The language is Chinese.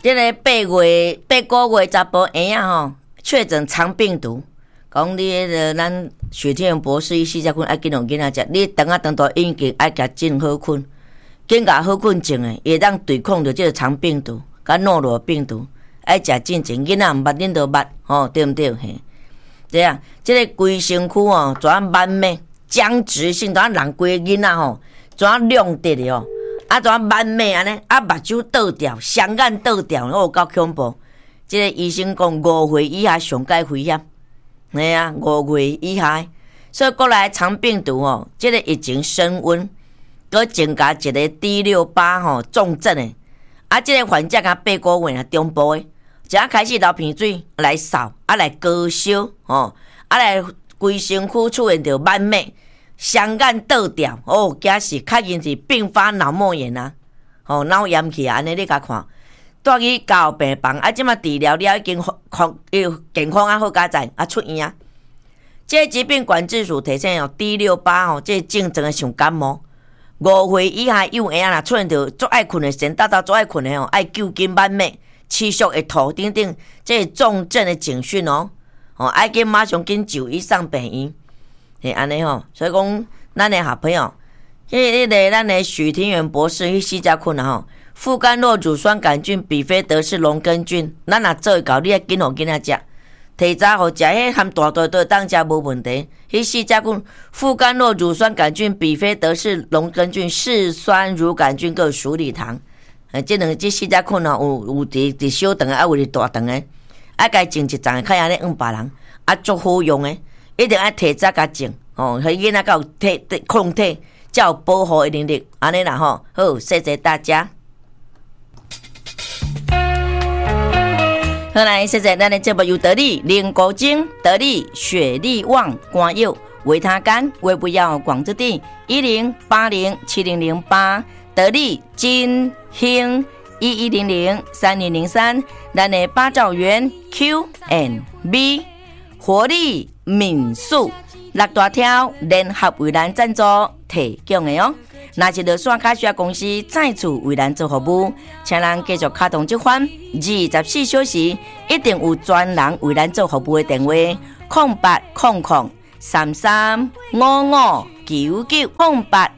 这个8个月查甫婴仔吼确诊肠病毒，讲你咱许天元博士伊4只困爱紧用囡仔食，你等大已经爱甲进好困，紧甲好困症诶，会当对抗着这个肠病毒、甲诺罗病毒，爱食进前囡仔毋捌恁就捌吼，对毋对？嘿，对啊，这个规身躯哦，怎啊满面僵直性，怎啊人规囡仔吼，怎啊亮直的哦。怎啊满面安尼，目睭倒掉，双眼倒掉，有够恐怖。这个医生讲5岁以下上介危险，系啊，5岁以下。所以过来肠病毒哦，这个疫情升温，佮增加一个 D68吼重症的，这个患者甲8个月啊，中部的，一开始流鼻水来扫，来高烧吼，来规身躯出现着满面。双眼倒掉哦，假是确认是并发脑膜炎啊，脑炎去啊，安尼你甲看，带去教病房即马治疗了已经健康好加在出院啊。这个疾病管制署提醒D68这个症状像感冒，5岁以下幼儿若出现着足爱困的先大足爱困的爱揪筋满面、持续会吐等等，这是重症的警讯爱紧马上紧就医上病院。是安尼所以讲，咱的好朋友，咱的许庭元博士去4只困副甘酪乳酸杆菌、比菲德氏龙根菌，咱若做会到，你爱紧互囡仔食，提早互食，迄含大都当食无问题。迄4只菌，副甘酪乳酸杆菌、比菲德氏龙根菌、嗜酸乳杆菌佮鼠李糖，这4只困有伫小肠的，有伫大肠的，甲种一丛的，较安尼别人，足好用的。一定要提早甲种迄囡仔较有抗体，才有保护的能力。安尼啦好，谢谢大家。好来，谢谢咱的节目由得力灵骨精、得力雪力旺、肝药、维他肝、胃不药、广之地10807008，得力金兴11003003，咱的八兆元 Q&B 活力民宿6大条联合为咱赞助提供的若是落线卡需要公司再次为咱做服务，请咱继续卡通这款24小时一定有专人为咱做服务的电话080033559908